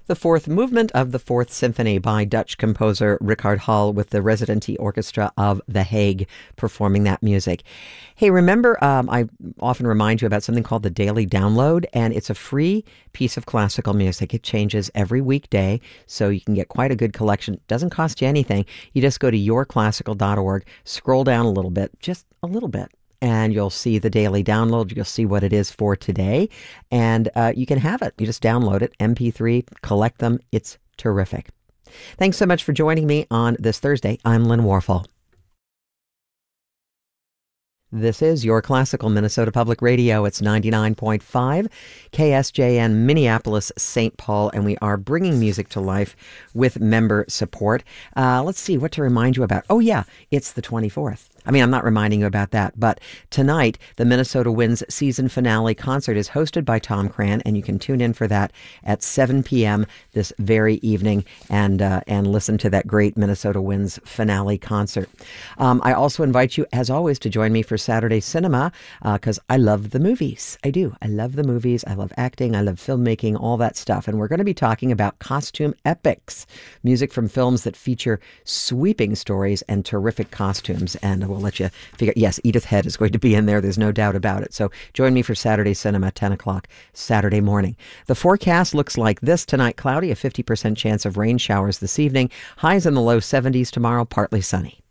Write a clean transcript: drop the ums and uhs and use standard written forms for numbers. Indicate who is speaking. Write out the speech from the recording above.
Speaker 1: The fourth movement of the Fourth Symphony by Dutch composer Richard Hall with the Residency Orchestra of The Hague performing that music. Hey, remember, I often remind you about something called the Daily Download, and it's a free piece of classical music. It changes every weekday, so you can get quite a good collection. It doesn't cost you anything. You just go to yourclassical.org, scroll down a little bit, just a little bit, and you'll see the daily download. You'll see what it is for today, and you can have it. You just download it, MP3, collect them. It's terrific. Thanks so much for joining me on this Thursday. I'm Lynn Warfel. This is Your Classical Minnesota Public Radio. It's 99.5 KSJN Minneapolis, St. Paul, and we are bringing music to life with member support. Let's see what to remind you about. Oh, yeah, it's the 24th. I mean, I'm not reminding you about that, but tonight, the Minnesota Winds season finale concert is hosted by Tom Cran, and you can tune in for that at 7 p.m. this very evening and listen to that great Minnesota Winds finale concert. I also invite you, as always, to join me for Saturday Cinema, because I love the movies. I do. I love the movies. I love acting. I love filmmaking, all that stuff. And we're going to be talking about costume epics, music from films that feature sweeping stories and terrific costumes. And we'll let you figure, yes, Edith Head is going to be in there. There's no doubt about it. So join me for Saturday Cinema, 10 o'clock Saturday morning. The forecast looks like this tonight: cloudy, a 50% chance of rain showers this evening. Highs in the low 70s tomorrow, partly sunny.